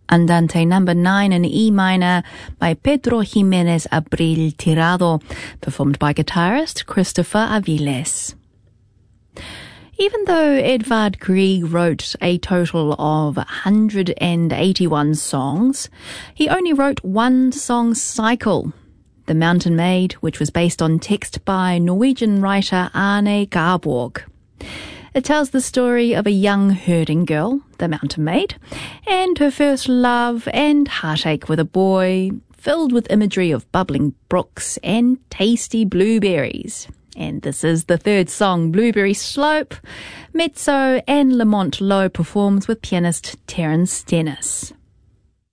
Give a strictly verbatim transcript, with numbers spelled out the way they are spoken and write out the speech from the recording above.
Andante number nine in E minor by Pedro Jimenez Abril Tirado, performed by guitarist Christopher Aviles. Even though Edvard Grieg wrote a total of one hundred eighty-one songs, he only wrote one song cycle, The Mountain Maid, which was based on text by Norwegian writer Arne Garborg. It tells the story of a young herding girl, the Mountain Maid, and her first love and heartache with a boy, filled with imagery of bubbling brooks and tasty blueberries. And this is the third song, Blueberry Slope, mezzo, and Lamont Lowe performs with pianist Terence Stennis.